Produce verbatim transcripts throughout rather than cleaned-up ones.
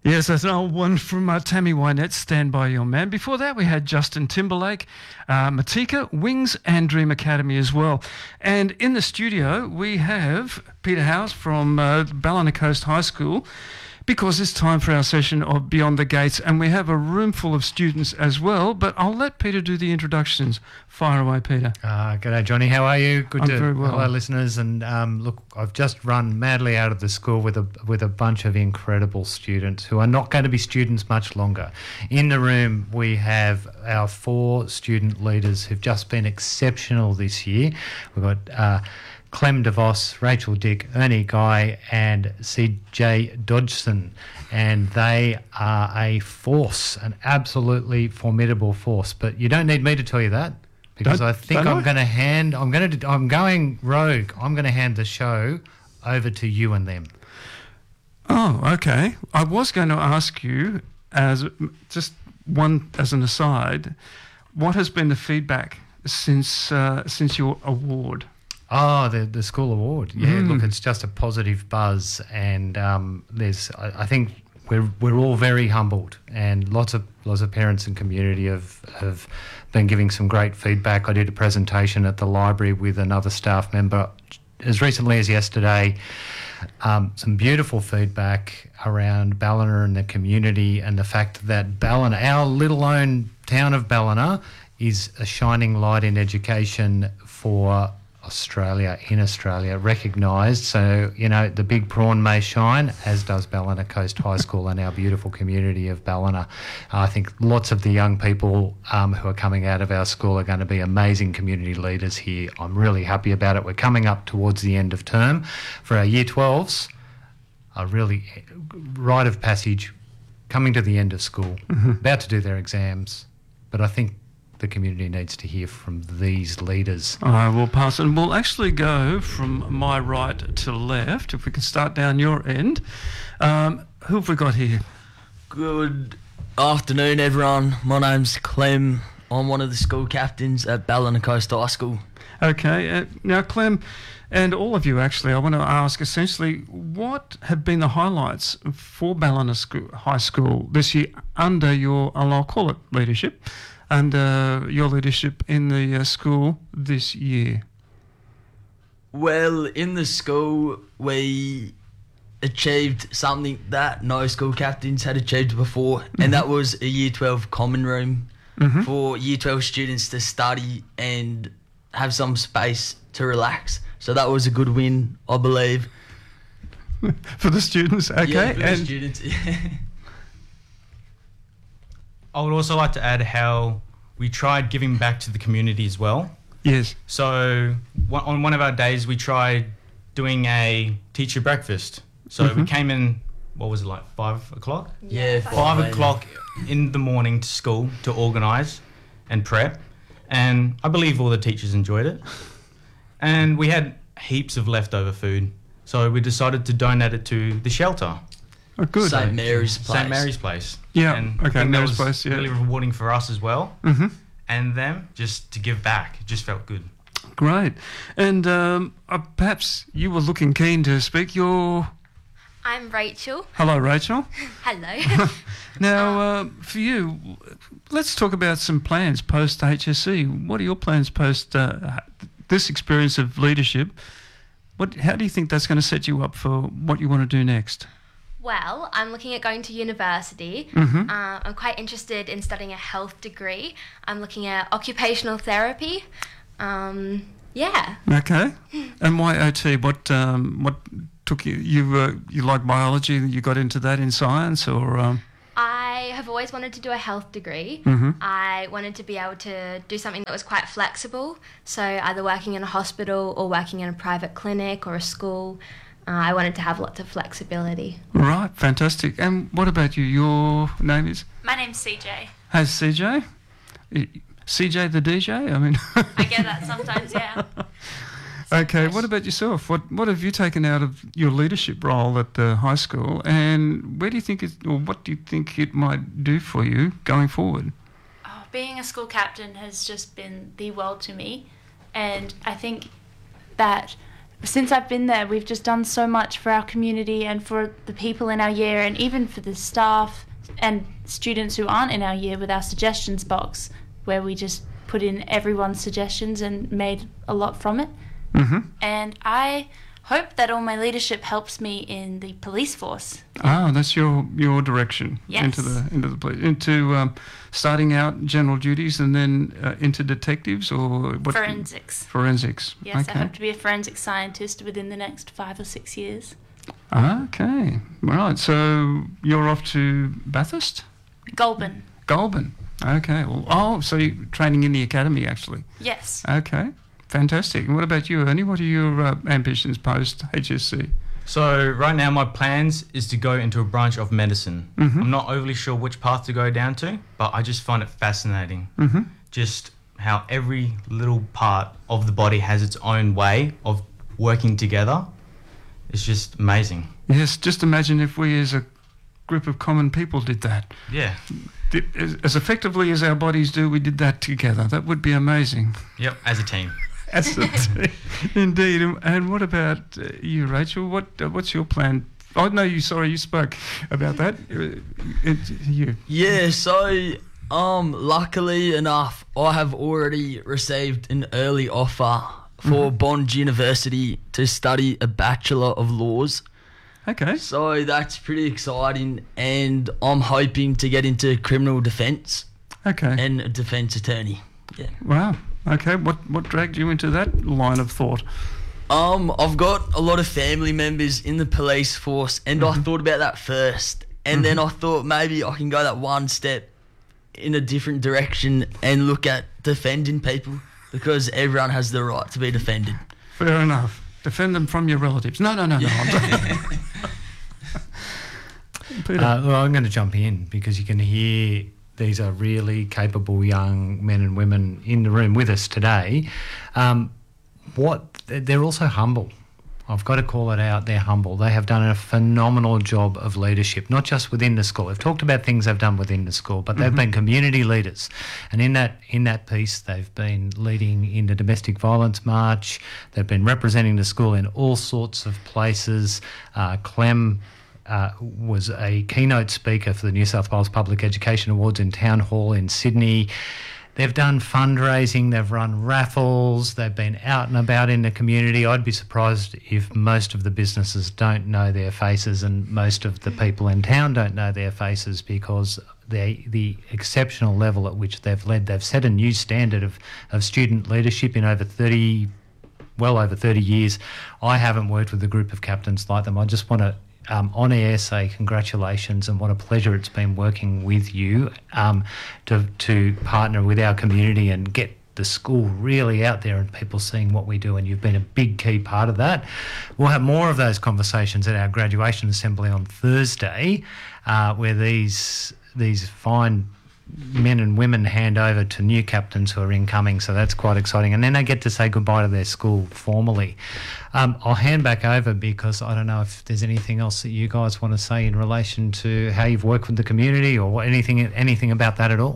Yes, that's an old one from uh, Tammy Wynette, Stand By Your Man. Before that, we had Justin Timberlake, uh, Matika, Wings and Dream Academy as well. And in the studio, we have Peter House from uh, Ballina Coast High School, because it's time for our session of Beyond the Gates, and we have a room full of students as well, but I'll let Peter do the introductions. Fire away, Peter. Uh, g'day, Johnny. How are you? Good I'm to very well. Hello, listeners. And um, look, I've just run madly out of the school with a with a bunch of incredible students who are not going to be students much longer. In the room, we have our four student leaders who've just been exceptional this year. We've got uh, Clem DeVos, Rachel Dick, Ernie Guy and C J Dodgson, and they are a force, an absolutely formidable force. But you don't need me to tell you that, because don't, I think I'm going to hand, I'm going to, I'm going rogue. I'm going to hand the show over to you and them. Oh, okay. I was going to ask you, as just one as an aside, what has been the feedback since uh, since your award? Oh, the the school award. Yeah, Mm. look, it's just a positive buzz, and um, there's I, I think we're we're all very humbled, and lots of lots of parents and community have have been giving some great feedback. I did a presentation at the library with another staff member as recently as yesterday. Um, some beautiful feedback around Ballina and the community, and the fact that Ballina, our little own town of Ballina, is a shining light in education for Australia, in Australia, recognised. So, you know, the big prawn may shine, as does Ballina Coast High School and our beautiful community of Ballina. I think lots of the young people um, who are coming out of our school are going to be amazing community leaders here. I'm really happy about it. We're coming up towards the end of term for our Year twelves, a really rite of passage, coming to the end of school, Mm-hmm. about to do their exams. But I think the community needs to hear from these leaders. I will pass it. And we'll actually go from my right to left, if we can start down your end. Um, who have we got here? Good afternoon, everyone. My name's Clem. I'm one of the school captains at Ballina Coast High School. Okay. Uh, now, Clem, and all of you actually, I want to ask essentially, what have been the highlights for Ballina School, High School this year under your, and I'll call it leadership, under your leadership in the uh, school this year? Well, in the school, we achieved something that no school captains had achieved before, Mm-hmm. and that was a Year twelve common room Mm-hmm. for Year twelve students to study and have some space to relax. So that was a good win, I believe. For the students, okay. Yeah, for the and students. I would also like to add how we tried giving back to the community as well. yes. So one, on one of our days, we tried doing a teacher breakfast. So we Mhm. came in, what was it, like five o'clock? Yeah, Five a.m. o'clock in the morning to school to organise and prep. And I believe all the teachers enjoyed it. And we had heaps of leftover food. So we decided to donate it to the shelter, Oh, good. Saint Mary's Place. Saint Mary's Place. Yeah, And I okay, think that Mary's was Place, yeah. really rewarding for us as well. Mm-hmm. And them, just to give back. It just felt good. Great. And um, uh, perhaps you were looking keen to speak. Your I'm Rachel. hello, Rachel. Hello. Now, uh, for you, let's talk about some plans post H S C. What are your plans post uh, this experience of leadership? What? How do you think that's going to set you up for what you want to do next? Well, I'm looking at going to university. Mhm. Uh, I'm quite interested in studying a health degree. I'm looking at occupational therapy. Um, yeah. Okay. And why O T? What? Um, what took you? You uh, you like biology? You got into that in science, or? Um, I have always wanted to do a health degree. Mhm. I wanted to be able to do something that was quite flexible. So either working in a hospital or working in a private clinic or a school. Uh, I wanted to have lots of flexibility. Right. Fantastic. And what about you? Your name is? My name's C J. Has C J? C J the D J? I mean. I get that sometimes, yeah. Okay, what about yourself? What what have you taken out of your leadership role at the high school, and where do you think it, or what do you think it might do for you going forward? Oh, being a school captain has just been the world to me, and I think that since I've been there, we've just done so much for our community and for the people in our year, and even for the staff and students who aren't in our year, with our suggestions box, where we just put in everyone's suggestions and made a lot from it. Mm-hmm. And I hope that all my leadership helps me in the police force. Ah, that's your your direction Yes. into the into the police, into um, starting out general duties and then uh, into detectives or what? Forensics. Forensics. Yes, okay. I hope to be a forensic scientist within the next five or six years. Okay. Right. So you're off to Bathurst, Goulburn. Goulburn. Okay. Well, oh, so you're training in the academy actually. Yes. Okay. Fantastic. And what about you, Ernie? What are your uh, ambitions post H S C? So right now my plans is to go into a branch of medicine. Mhm. I'm not overly sure which path to go down to, but I just find it fascinating. Mm-hmm. Just how every little part of the body has its own way of working together. It's just amazing. Yes. Just imagine if we, as a group of common people, did that. Yeah. Did, as, as effectively as our bodies do, we did that together. That would be amazing. Yep, as a team. As a team. Indeed. And, and what about uh, you, Rachel? What uh, What's your plan? Oh, no, you, sorry, you spoke about that. Uh, it, you. Yeah, so um, luckily enough, I have already received an early offer for Mhm. Bond University to study a Bachelor of Laws. Okay. So that's pretty exciting, and I'm hoping to get into criminal defence Okay. and a defence attorney. Yeah. Wow. Okay. What What dragged you into that line of thought? Um, I've got a lot of family members in the police force, and I thought about that first, and then I thought maybe I can go that one step in a different direction and look at defending people, because everyone has the right to be defended. Fair enough. Defend them from your relatives. No, no, no, no. I'm Peter. Uh, well, I'm going to jump in because you can hear these are really capable young men and women in the room with us today. Um, what they're also humble. I've got to call it out. They're humble. They have done a phenomenal job of leadership, not just within the school. I've talked about things they've done within the school, but they've Mm-hmm. been community leaders. And in that in that piece, they've been leading in the domestic violence march. They've been representing the school in all sorts of places. Uh, Clem uh, was a keynote speaker for the New South Wales Public Education Awards in Town Hall in Sydney. They've done fundraising, they've run raffles, they've been out and about in the community. I'd be surprised if most of the businesses don't know their faces and most of the people in town don't know their faces, because they, the exceptional level at which they've led, they've set a new standard of, of student leadership in over thirty, well over thirty years. I haven't worked with a group of captains like them. I just want to Um, on air say congratulations, and what a pleasure it's been working with you um, to, to partner with our community and get the school really out there and people seeing what we do, and you've been a big key part of that. We'll have more of those conversations at our graduation assembly on Thursday, uh, where these these fine men and women hand over to new captains who are incoming, so that's quite exciting. And then they get to say goodbye to their school formally. Um, I'll hand back over because I don't know if there's anything else that you guys want to say in relation to how you've worked with the community or what, anything anything about that at all.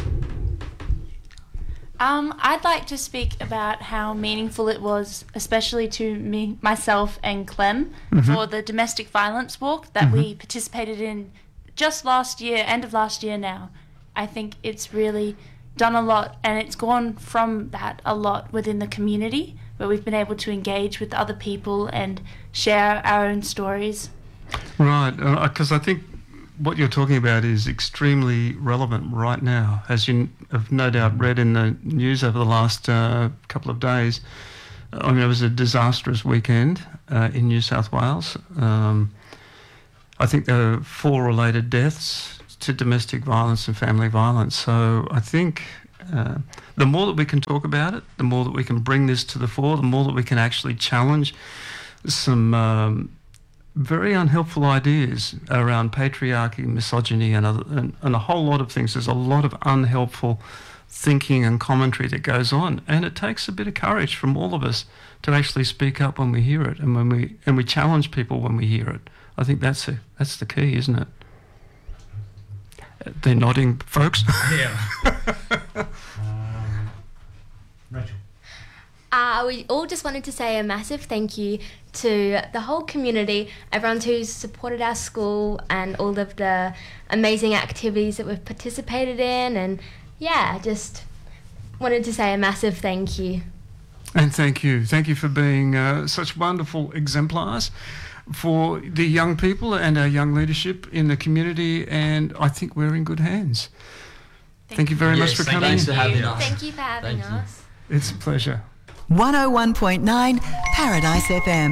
Um, I'd like to speak about how meaningful it was, especially to me, myself and Clem, for the domestic violence walk that we participated in just last year, end of last year now. I think it's really done a lot, and it's gone from that a lot within the community, where we've been able to engage with other people and share our own stories. Right, because I think what you're talking about is extremely relevant right now, as you have no doubt read in the news over the last uh, couple of days. I mean, it was a disastrous weekend uh, in New South Wales. Um, I think there were four related deaths to domestic violence and family violence. So I think uh, the more that we can talk about it, the more that we can bring this to the fore, the more that we can actually challenge some um, very unhelpful ideas around patriarchy, misogyny, and, other, and, and a whole lot of things. There's a lot of unhelpful thinking and commentary that goes on, and it takes a bit of courage from all of us to actually speak up when we hear it, and when we and we challenge people when we hear it. I think that's a, that's the key, isn't it? They're nodding, folks. Yeah. um, Rachel. Uh, Uh, we all just wanted to say a massive thank you to the whole community, everyone who's supported our school and all of the amazing activities that we've participated in. And yeah, just wanted to say a massive thank you. And thank you. Thank you for being uh, such wonderful exemplars for the young people and our young leadership in the community. And I think we're in good hands. Thank, thank you very Yes, much for thank coming. Thanks for having us. Thank you for having Thank you. us. It's a pleasure. one oh one point nine Paradise F M.